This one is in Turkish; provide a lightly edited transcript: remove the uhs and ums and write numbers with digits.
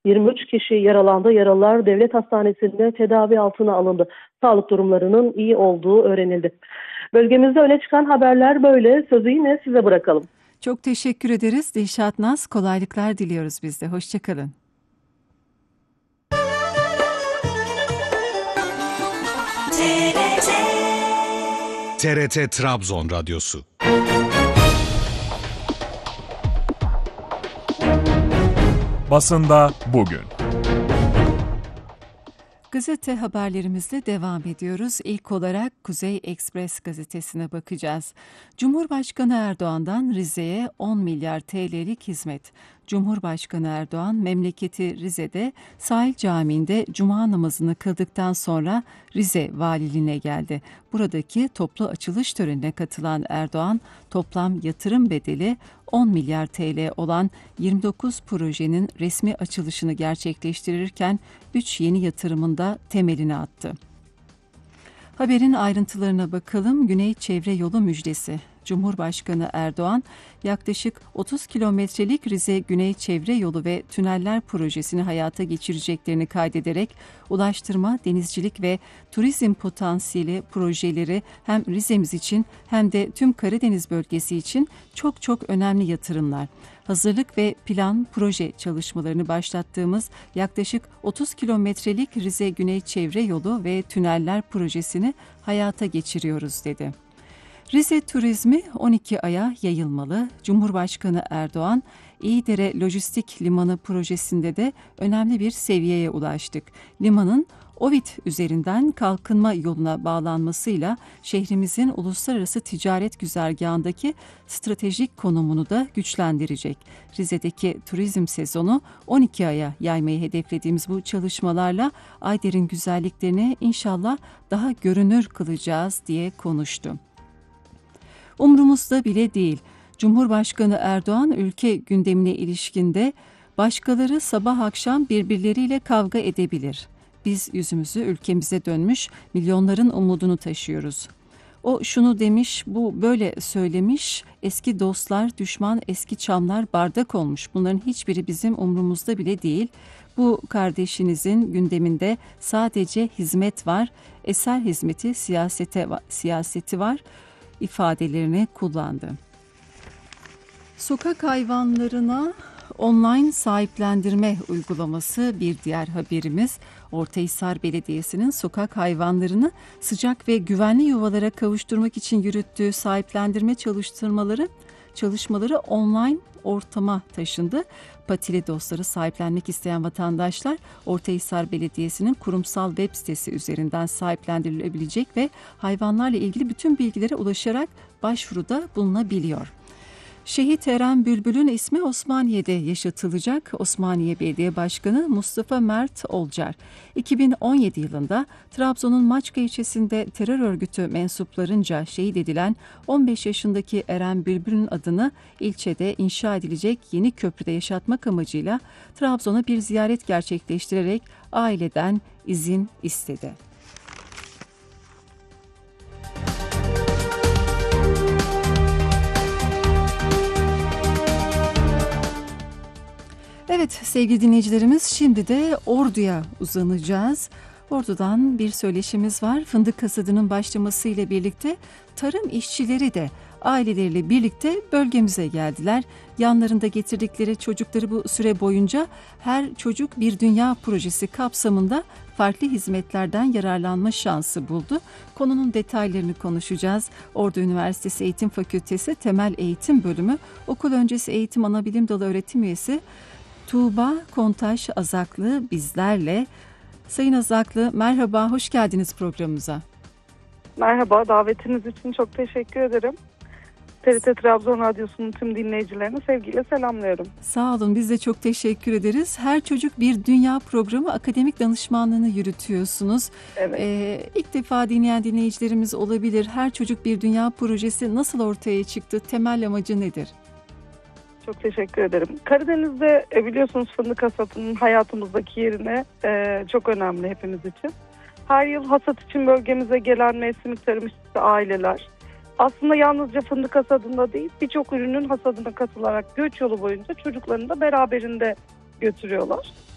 23 kişi yaralandı. Yaralılar devlet hastanesinde tedavi altına alındı. Sağlık durumlarının iyi olduğu öğrenildi. Bölgemizde öne çıkan haberler böyle. Sözü yine size bırakalım. Çok teşekkür ederiz Dilşat Naz. Kolaylıklar diliyoruz biz de. Hoşçakalın. TRT Trabzon Radyosu. Basında bugün. Gazete haberlerimizle devam ediyoruz. İlk olarak Kuzey Ekspres gazetesine bakacağız. Cumhurbaşkanı Erdoğan'dan Rize'ye 10 milyar TL'lik hizmet. Cumhurbaşkanı Erdoğan memleketi Rize'de Sahil Camii'nde cuma namazını kıldıktan sonra Rize Valiliğine geldi. Buradaki toplu açılış törenine katılan Erdoğan toplam yatırım bedeli 10 milyar TL olan 29 projenin resmi açılışını gerçekleştirirken 3 yeni yatırımın da temelini attı. Haberin ayrıntılarına bakalım. Güney Çevre Yolu müjdesi. Cumhurbaşkanı Erdoğan yaklaşık 30 kilometrelik Rize Güney Çevre Yolu ve Tüneller projesini hayata geçireceklerini kaydederek ulaştırma, denizcilik ve turizm potansiyeli projeleri hem Rize'miz için hem de tüm Karadeniz bölgesi için çok önemli yatırımlar. Hazırlık ve plan proje çalışmalarını başlattığımız yaklaşık 30 kilometrelik Rize Güney Çevre Yolu ve Tüneller projesini hayata geçiriyoruz dedi. Rize turizmi 12 aya yayılmalı. Cumhurbaşkanı Erdoğan, İyidere Lojistik Limanı projesinde de önemli bir seviyeye ulaştık. Limanın Ovid üzerinden kalkınma yoluna bağlanmasıyla şehrimizin uluslararası ticaret güzergahındaki stratejik konumunu da güçlendirecek. Rize'deki turizm sezonu 12 aya yaymayı hedeflediğimiz bu çalışmalarla Ayder'in güzelliklerini inşallah daha görünür kılacağız diye konuştu. Umrumuzda bile değil. Cumhurbaşkanı Erdoğan ülke gündemine ilişkinde başkaları sabah akşam birbirleriyle kavga edebilir. Biz yüzümüzü ülkemize dönmüş milyonların umudunu taşıyoruz. O şunu demiş, bu böyle söylemiş, eski dostlar, düşman, eski çamlar bardak olmuş. Bunların hiçbiri bizim umrumuzda bile değil. Bu kardeşinizin gündeminde sadece hizmet var, eser hizmeti, siyaseti var ifadelerini kullandı. Sokak hayvanlarına online sahiplendirme uygulaması bir diğer haberimiz. Ortahisar Belediyesi'nin sokak hayvanlarını sıcak ve güvenli yuvalara kavuşturmak için yürüttüğü sahiplendirme çalışmaları online ortama taşındı. Patili dostları sahiplenmek isteyen vatandaşlar Ortahisar Belediyesi'nin kurumsal web sitesi üzerinden sahiplendirilebilecek ve hayvanlarla ilgili bütün bilgilere ulaşarak başvuruda bulunabiliyor. Şehit Eren Bülbül'ün ismi Osmaniye'de yaşatılacak. Osmaniye Belediye Başkanı Mustafa Mert Olcar, 2017 yılında Trabzon'un Maçka ilçesinde terör örgütü mensuplarınca şehit edilen 15 yaşındaki Eren Bülbül'ün adını ilçede inşa edilecek yeni köprüde yaşatmak amacıyla Trabzon'a bir ziyaret gerçekleştirerek aileden izin istedi. Evet sevgili dinleyicilerimiz, şimdi de Ordu'ya uzanacağız. Ordu'dan bir söyleşimiz var. Fındık hasadının başlamasıyla birlikte tarım işçileri de aileleriyle birlikte bölgemize geldiler. Yanlarında getirdikleri çocukları bu süre boyunca Her Çocuk Bir Dünya projesi kapsamında farklı hizmetlerden yararlanma şansı buldu. Konunun detaylarını konuşacağız. Ordu Üniversitesi Eğitim Fakültesi Temel Eğitim Bölümü Okul Öncesi Eğitim Anabilim Dalı Öğretim Üyesi Tuğba Kontaş Azaklı bizlerle. Sayın Azaklı, merhaba, hoş geldiniz programımıza. Merhaba, davetiniz için çok teşekkür ederim. TRT Trabzon Radyosu'nun tüm dinleyicilerini sevgiyle selamlıyorum. Sağ olun, biz de çok teşekkür ederiz. Her Çocuk Bir Dünya programı akademik danışmanlığını yürütüyorsunuz. Evet. İlk defa dinleyen dinleyicilerimiz olabilir. Her Çocuk Bir Dünya projesi nasıl ortaya çıktı? Temel amacı nedir? Çok teşekkür ederim. Karadeniz'de biliyorsunuz fındık hasatının hayatımızdaki yerine çok önemli hepimiz için. Her yıl hasat için bölgemize gelen mevsimlik tarım işçisi aileler aslında yalnızca fındık hasadında değil, birçok ürünün hasadına katılarak göç yolu boyunca çocuklarını da beraberinde götürüyorlar.